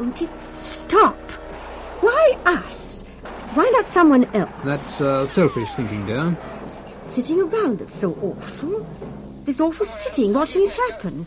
Won't it stop? Why us? Why not someone else? That's selfish thinking, dear. It's sitting around that's so awful. This awful sitting, watching it happen.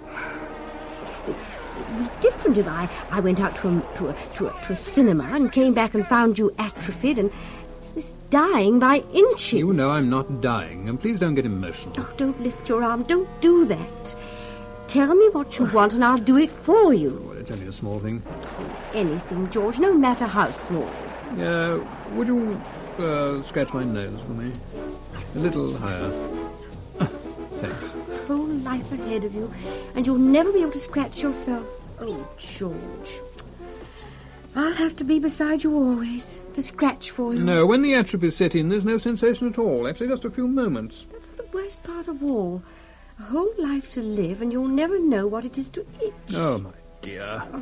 It would be different if I went out to a cinema and came back and found you atrophied and this dying by inches. You know I'm not dying, and please don't get emotional. Oh, don't lift your arm. Don't do that. Tell me what you want and I'll do it for you. Well, it's only a small thing. Anything, George, no matter how small. Would you scratch my nose for me? A little higher. Thanks. Whole life ahead of you, and you'll never be able to scratch yourself. Oh, George. I'll have to be beside you always, to scratch for you. No, when the atrophy set in, there's no sensation at all. Actually, just a few moments. That's the worst part of all. A whole life to live, and you'll never know what it is to itch. Oh, my dear. Oh.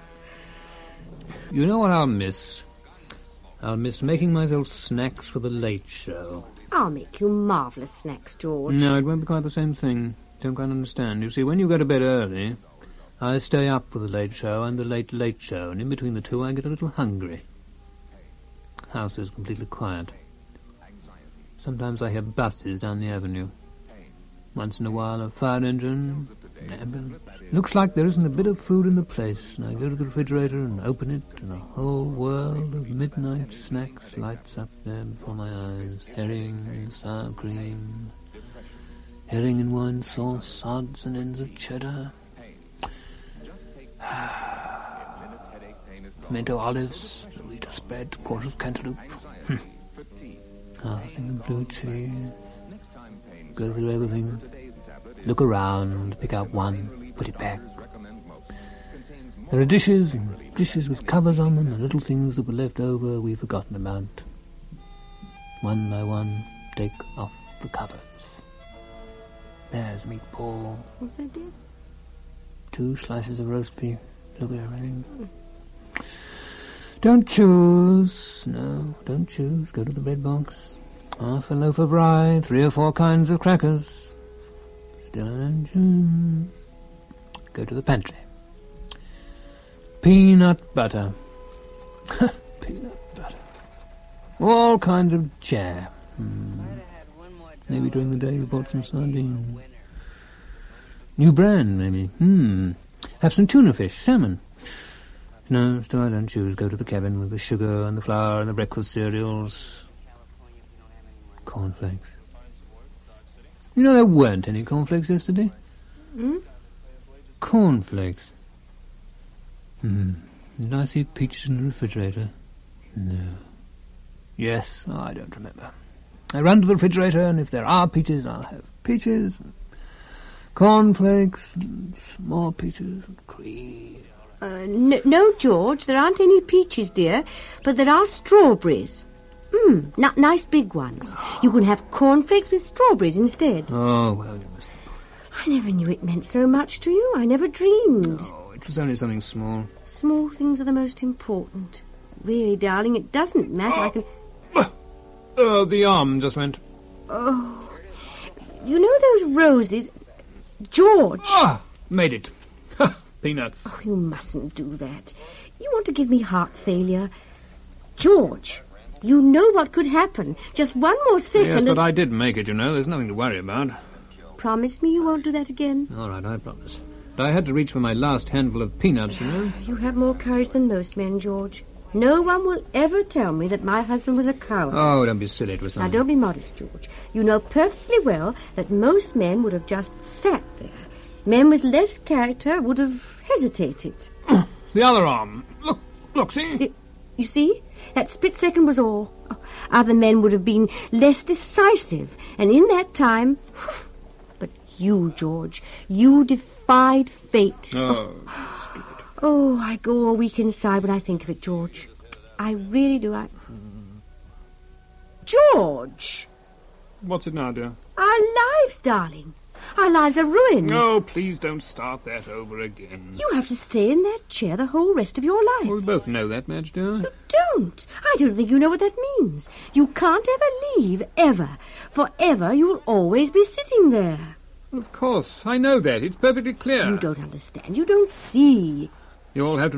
You know what I'll miss? I'll miss making myself snacks for the late show. I'll make you marvellous snacks, George. No, it won't be quite the same thing. Don't quite understand. You see, when you go to bed early, I stay up for the late show and the late show, and in between the two I get a little hungry. The house is completely quiet. Sometimes I hear buses down the avenue. Once in a while a fire engine, an ambulance. Looks like there isn't a bit of food in the place, and I go to the refrigerator and open it, and a whole world of midnight snacks lights up there before my eyes. Herring, sour cream, herring and wine sauce, odds and ends of cheddar, pimento olives, Loretta spread, quarter of cantaloupe, half a thing of blue cheese. Go through everything, look around, pick out one, put it back. There are dishes and dishes with covers on them, and little things that were left over we've forgotten about. One by one, take off the covers. There's meatball. What's that, dear? 2 slices of roast beef. Look at everything. Don't choose. No, don't choose. Go to the bread box. Half a loaf of rye, 3 or 4 kinds of crackers. Still an engine. Go to the pantry. Peanut butter. Peanut butter. All kinds of jam. Maybe during the day you bought some sardines. New brand, maybe. Have some tuna fish, salmon. No, still I don't choose. Go to the cabin with the sugar and the flour and the breakfast cereals. Cornflakes. You know there weren't any cornflakes yesterday? Cornflakes. Did I see peaches in the refrigerator? No. Yes, I don't remember. I run to the refrigerator, and if there are peaches, I'll have peaches, and cornflakes, and more peaches, and cream. No, George, there aren't any peaches, dear, but there are strawberries. Nice big ones. You can have cornflakes with strawberries instead. Oh, well, you must... I never knew it meant so much to you. I never dreamed. Oh, it was only something small. Small things are the most important. Really, darling, it doesn't matter. I can... The arm just went. Oh, you know those roses... George! Made it. Peanuts. Oh, you mustn't do that. You want to give me heart failure. George... You know what could happen. Just one more second. Yes, but I did make it, you know. There's nothing to worry about. Promise me you won't do that again. All right, I promise. But I had to reach for my last handful of peanuts, you know. You have more courage than most men, George. No one will ever tell me that my husband was a coward. Oh, don't be silly. It was something. Now, don't be modest, George. You know perfectly well that most men would have just sat there. Men with less character would have hesitated. The other arm. Look, see? You see? That split second was all. Other men would have been less decisive. And in that time... But you, George, you defied fate. Oh, stupid. Oh, I go all weak inside when I think of it, George. I really do. George! What's it now, dear? Our lives, darling. Our lives are ruined. Oh, please don't start that over again. You have to stay in that chair the whole rest of your life. Well, we both know that, Madge, dear. You don't. I don't think you know what that means. You can't ever leave, ever. Forever, you'll always be sitting there. Of course, I know that. It's perfectly clear. You don't understand. You don't see. You all have to